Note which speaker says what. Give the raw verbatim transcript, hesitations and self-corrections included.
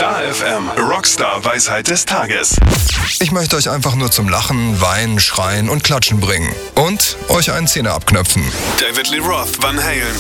Speaker 1: Star F M, Rockstar Weisheit des Tages.
Speaker 2: Ich möchte euch einfach nur zum Lachen, Weinen, Schreien und Klatschen bringen. Und euch einen Zehner abknöpfen.
Speaker 1: David Lee Roth, Van Halen.